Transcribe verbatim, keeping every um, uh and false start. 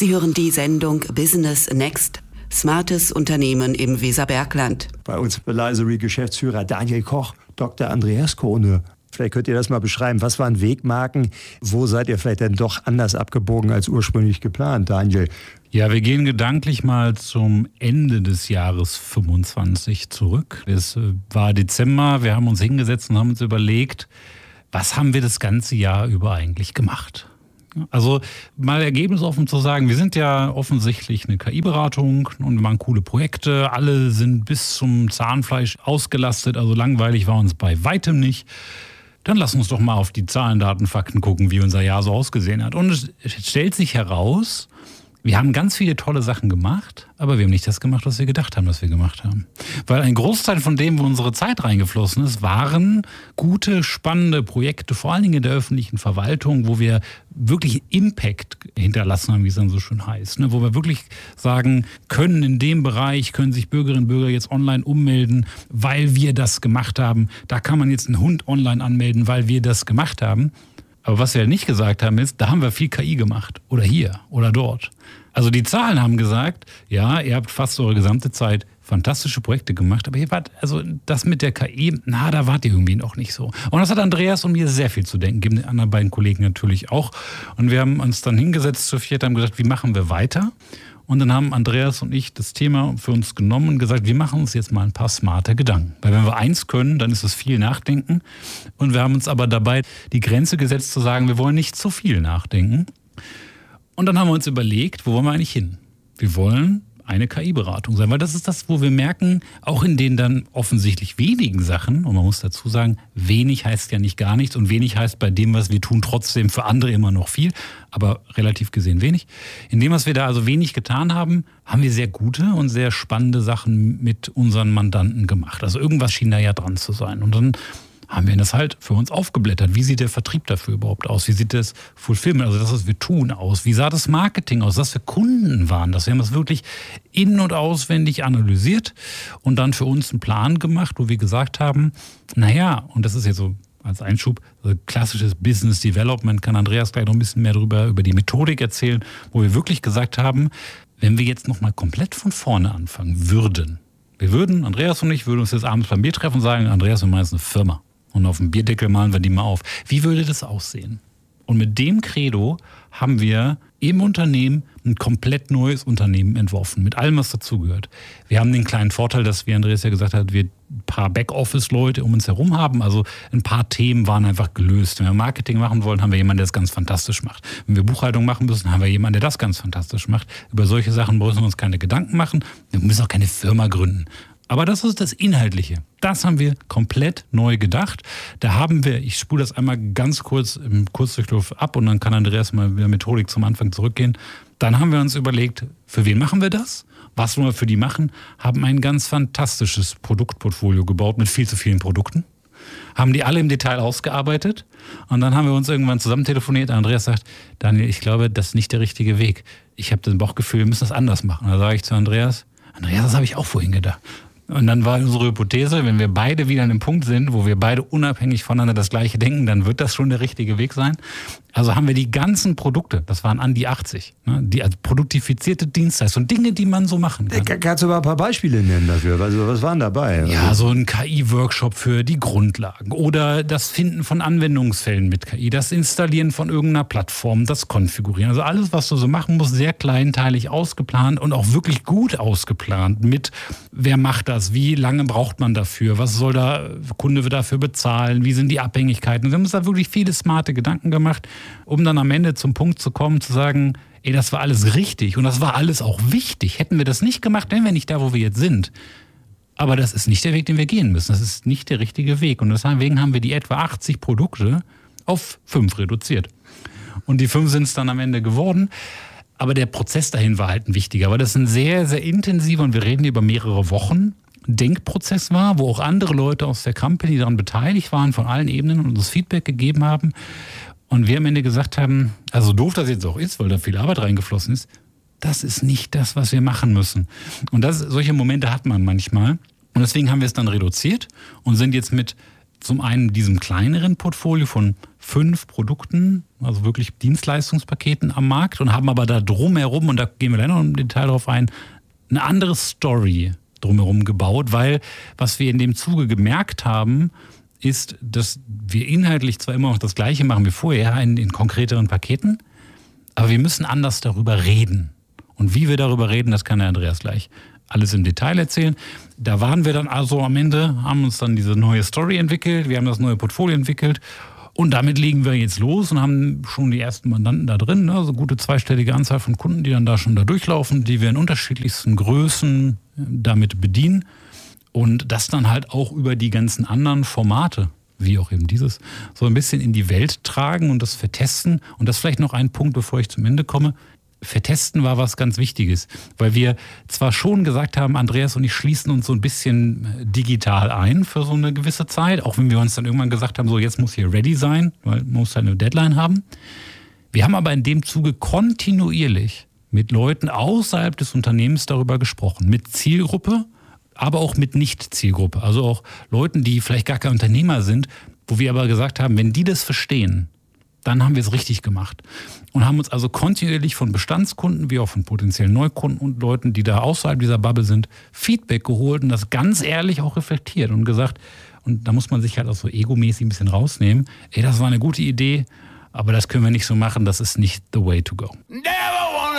Sie hören die Sendung Business Next. Smartes Unternehmen im Weserbergland. Bei uns Belisery-Geschäftsführer Daniel Koch, Doktor Andreas Kohne. Vielleicht könnt ihr das mal beschreiben. Was waren Wegmarken? Wo seid ihr vielleicht denn doch anders abgebogen als ursprünglich geplant, Daniel? Ja, wir gehen gedanklich mal zum Ende des Jahres fünfundzwanzig zurück. Es war Dezember, wir haben uns hingesetzt und haben uns überlegt, was haben wir das ganze Jahr über eigentlich gemacht? Also mal ergebnisoffen zu sagen, wir sind ja offensichtlich eine K I-Beratung und wir machen coole Projekte. Alle sind bis zum Zahnfleisch ausgelastet, also langweilig war uns bei weitem nicht. Dann lass uns doch mal auf die Zahlen, Daten, Fakten gucken, wie unser Jahr so ausgesehen hat. Und es stellt sich heraus, wir haben ganz viele tolle Sachen gemacht, aber wir haben nicht das gemacht, was wir gedacht haben, dass wir gemacht haben. Weil ein Großteil von dem, wo unsere Zeit reingeflossen ist, waren gute, spannende Projekte, vor allen Dingen in der öffentlichen Verwaltung, wo wir wirklich Impact hinterlassen haben, wie es dann so schön heißt. Ne? Wo wir wirklich sagen können, in dem Bereich können sich Bürgerinnen und Bürger jetzt online ummelden, weil wir das gemacht haben. Da kann man jetzt einen Hund online anmelden, weil wir das gemacht haben. Aber was wir nicht gesagt haben ist, da haben wir viel K I gemacht. Oder hier oder dort. Also die Zahlen haben gesagt, ja, ihr habt fast eure gesamte Zeit fantastische Projekte gemacht, aber ihr wart, also das mit der K I, na, da wart ihr irgendwie noch nicht so. Und das hat Andreas und mir sehr viel zu denken, geben den anderen beiden Kollegen natürlich auch. Und wir haben uns dann hingesetzt zu viert, haben gesagt, wie machen wir weiter? Und dann haben Andreas und ich das Thema für uns genommen und gesagt, wir machen uns jetzt mal ein paar smarte Gedanken. Weil wenn wir eins können, dann ist es viel Nachdenken. Und wir haben uns aber dabei die Grenze gesetzt zu sagen, wir wollen nicht zu viel nachdenken. Und dann haben wir uns überlegt, wo wollen wir eigentlich hin? Wir wollen eine K I-Beratung sein, weil das ist das, wo wir merken, auch in den dann offensichtlich wenigen Sachen, und man muss dazu sagen, wenig heißt ja nicht gar nichts und wenig heißt bei dem, was wir tun, trotzdem für andere immer noch viel, aber relativ gesehen wenig. In dem, was wir da also wenig getan haben, haben wir sehr gute und sehr spannende Sachen mit unseren Mandanten gemacht. Also irgendwas schien da ja dran zu sein. Und dann haben wir das halt für uns aufgeblättert. Wie sieht der Vertrieb dafür überhaupt aus? Wie sieht das Fulfillment, also das, was wir tun, aus? Wie sah das Marketing aus? Was für Kunden waren das? Wir haben das wirklich in- und auswendig analysiert und dann für uns einen Plan gemacht, wo wir gesagt haben, naja, und das ist jetzt so als Einschub, also klassisches Business Development, kann Andreas gleich noch ein bisschen mehr darüber, über die Methodik erzählen, wo wir wirklich gesagt haben, wenn wir jetzt nochmal komplett von vorne anfangen würden, wir würden, Andreas und ich, würden uns jetzt abends beim Bier treffen und sagen, Andreas, wir machen jetzt eine Firma. Und auf dem Bierdeckel malen wir die mal auf. Wie würde das aussehen? Und mit dem Credo haben wir im Unternehmen ein komplett neues Unternehmen entworfen, mit allem, was dazugehört. Wir haben den kleinen Vorteil, dass, wie Andreas ja gesagt hat, wir ein paar Backoffice-Leute um uns herum haben. Also ein paar Themen waren einfach gelöst. Wenn wir Marketing machen wollen, haben wir jemanden, der das ganz fantastisch macht. Wenn wir Buchhaltung machen müssen, haben wir jemanden, der das ganz fantastisch macht. Über solche Sachen müssen wir uns keine Gedanken machen. Wir müssen auch keine Firma gründen. Aber das ist das Inhaltliche. Das haben wir komplett neu gedacht. Da haben wir, ich spule das einmal ganz kurz im Kurzdurchlauf ab und dann kann Andreas mal mit der Methodik zum Anfang zurückgehen. Dann haben wir uns überlegt, für wen machen wir das? Was wollen wir für die machen? Haben ein ganz fantastisches Produktportfolio gebaut mit viel zu vielen Produkten. Haben die alle im Detail ausgearbeitet. Und dann haben wir uns irgendwann zusammen telefoniert. Andreas sagt, Daniel, ich glaube, das ist nicht der richtige Weg. Ich habe das Bauchgefühl, wir müssen das anders machen. Da sage ich zu Andreas, Andreas, das habe ich auch vorhin gedacht. Und dann war unsere Hypothese, wenn wir beide wieder an einem Punkt sind, wo wir beide unabhängig voneinander das Gleiche denken, dann wird das schon der richtige Weg sein. Also haben wir die ganzen Produkte, das waren an die achtzig, ne, die also produktifizierte Dienstleistungen, Dinge, die man so machen kann. Kannst du mal ein paar Beispiele nennen dafür? Also was waren dabei? Ja, also so ein K I-Workshop für die Grundlagen oder das Finden von Anwendungsfällen mit K I, das Installieren von irgendeiner Plattform, das Konfigurieren. Also alles, was du so machen musst, sehr kleinteilig ausgeplant und auch wirklich gut ausgeplant mit, wer macht das, wie lange braucht man dafür, was soll der Kunde dafür bezahlen, wie sind die Abhängigkeiten. Wir haben uns da wirklich viele smarte Gedanken gemacht, um dann am Ende zum Punkt zu kommen, zu sagen, ey, das war alles richtig und das war alles auch wichtig. Hätten wir das nicht gemacht, wären wir nicht da, wo wir jetzt sind. Aber das ist nicht der Weg, den wir gehen müssen. Das ist nicht der richtige Weg. Und deswegen haben wir die etwa achtzig Produkte auf fünf reduziert. Und die fünf sind es dann am Ende geworden. Aber der Prozess dahin war halt ein wichtiger, weil das ein sehr, sehr intensiver, und wir reden über mehrere Wochen, Denkprozess war, wo auch andere Leute aus der Company daran beteiligt waren, von allen Ebenen und uns Feedback gegeben haben. Und wir am Ende gesagt haben, also doof das jetzt auch ist, weil da viel Arbeit reingeflossen ist, das ist nicht das, was wir machen müssen. Und das, solche Momente hat man manchmal. Und deswegen haben wir es dann reduziert und sind jetzt mit zum einen diesem kleineren Portfolio von fünf Produkten, also wirklich Dienstleistungspaketen am Markt und haben aber da drumherum, und da gehen wir gleich noch im Detail drauf ein, eine andere Story drumherum gebaut, weil was wir in dem Zuge gemerkt haben, ist, dass wir inhaltlich zwar immer noch das Gleiche machen wie vorher in, in konkreteren Paketen, aber wir müssen anders darüber reden. Und wie wir darüber reden, das kann der Andreas gleich alles im Detail erzählen. Da waren wir dann also am Ende, haben uns dann diese neue Story entwickelt, wir haben das neue Portfolio entwickelt und damit legen wir jetzt los und haben schon die ersten Mandanten da drin, ne? Also gute zweistellige Anzahl von Kunden, die dann da schon da durchlaufen, die wir in unterschiedlichsten Größen damit bedienen und das dann halt auch über die ganzen anderen Formate, wie auch eben dieses, so ein bisschen in die Welt tragen und das vertesten. Und das vielleicht noch ein Punkt, bevor ich zum Ende komme. Vertesten war was ganz Wichtiges, weil wir zwar schon gesagt haben, Andreas und ich schließen uns so ein bisschen digital ein für so eine gewisse Zeit, auch wenn wir uns dann irgendwann gesagt haben, so jetzt muss hier ready sein, weil man muss halt eine Deadline haben. Wir haben aber in dem Zuge kontinuierlich mit Leuten außerhalb des Unternehmens darüber gesprochen, mit Zielgruppe, aber auch mit Nicht-Zielgruppe, also auch Leuten, die vielleicht gar kein Unternehmer sind, wo wir aber gesagt haben, wenn die das verstehen, dann haben wir es richtig gemacht und haben uns also kontinuierlich von Bestandskunden wie auch von potenziellen Neukunden und Leuten, die da außerhalb dieser Bubble sind, Feedback geholt und das ganz ehrlich auch reflektiert und gesagt, und da muss man sich halt auch so egomäßig ein bisschen rausnehmen, ey, das war eine gute Idee, aber das können wir nicht so machen, das ist nicht the way to go.